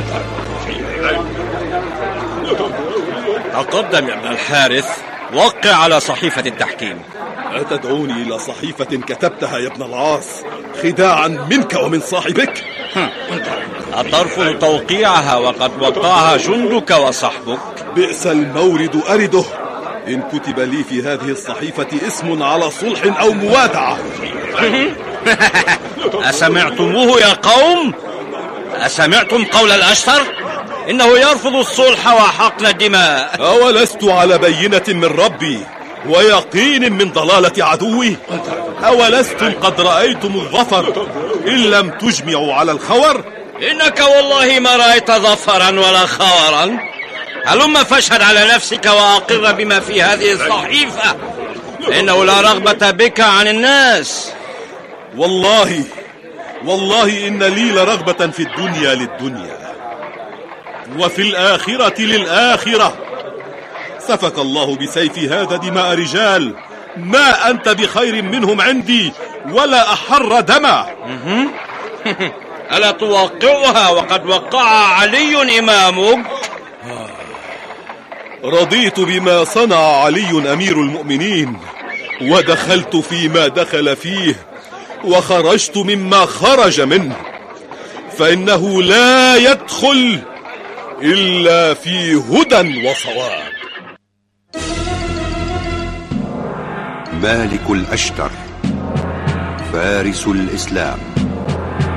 تقدم يا ابن الحارث، وقع على صحيفة التحكيم. أتدعوني إلى صحيفة كتبتها يا ابن العاص خداعا منك ومن صاحبك؟ أترفض توقيعها وقد وقعها جندك وصحبك؟ بئس المورد أرده، إن كتب لي في هذه الصحيفة اسم على صلح أو موادعة. أسمعتموه يا قوم؟ أسمعتم قول الأشتر؟ إنه يرفض الصلح وحقن الدماء. أولست على بينة من ربي ويقين من ضلالة عدوي؟ أولستم قد رأيتم الظفر إن لم تجمعوا على الخور؟ إنك والله ما رأيت ظفرا ولا خورا. هلما فاشهد على نفسك وأقر بما في هذه الصحيفة، إنه لا رغبة بك عن الناس. والله إن لي لرغبة في الدنيا للدنيا وفي الآخرة للآخرة. سفك الله بسيف هذا دماء رجال ما أنت بخير منهم عندي ولا أحر دما. ألا توقعها وقد وقع علي إمامك؟ رضيت بما صنع علي أمير المؤمنين، ودخلت فيما دخل فيه وخرجت مما خرج منه، فإنه لا يدخل إلا في هدى وصواب. مالك الأشتر فارس الإسلام.